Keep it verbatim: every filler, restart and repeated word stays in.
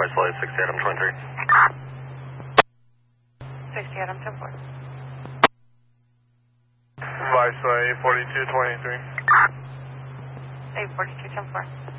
Vice Flight sixty Adam twenty-three. sixty Adam ten four. Vice Flight eight forty-two twenty-three. eight forty-two ten four.